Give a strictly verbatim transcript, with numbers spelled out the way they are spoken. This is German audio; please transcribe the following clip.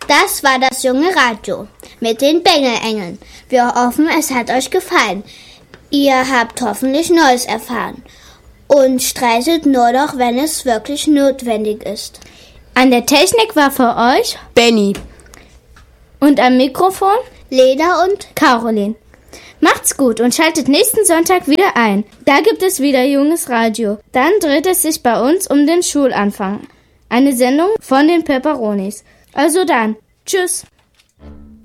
Das war das junge Radio mit den Bengelengeln. Wir hoffen, es hat euch gefallen. Ihr habt hoffentlich Neues erfahren. Und streitet nur noch, wenn es wirklich notwendig ist. An der Technik war für euch Benny. Und am Mikrofon Leda und Caroline. Macht's gut und schaltet nächsten Sonntag wieder ein. Da gibt es wieder junges Radio. Dann dreht es sich bei uns um den Schulanfang. Eine Sendung von den Pepperonis. Also dann, tschüss.